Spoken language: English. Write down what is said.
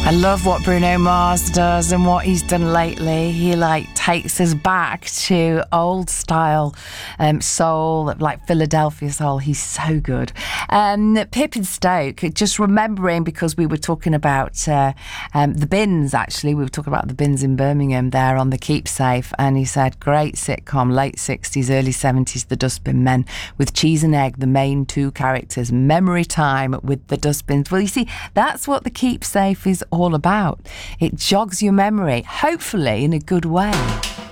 I love what Bruno Mars does and what he's done lately. He takes us back to old style soul, like Philadelphia soul. He's so good. Pip and Stoke, just remembering, because we were talking about the bins, actually. We were talking about the bins in Birmingham there on the Keepsafe, and he said, great sitcom, late 60s, early 70s, The Dustbin Men, with Cheese and Egg, the main two characters. Memory time with the Dustbins. Well, you see, that's what the Keepsafe is all about. It jogs your memory, hopefully in a good way.